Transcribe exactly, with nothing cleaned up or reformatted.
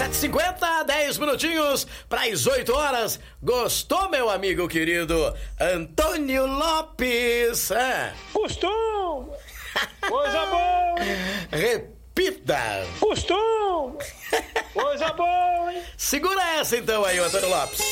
sete e cinquenta, dez minutinhos para as oito horas. Gostou, meu amigo querido Antônio Lopes? É. Gostou! Coisa boa! Repita! Gostou! Coisa boa! Segura essa então aí, Antônio Lopes.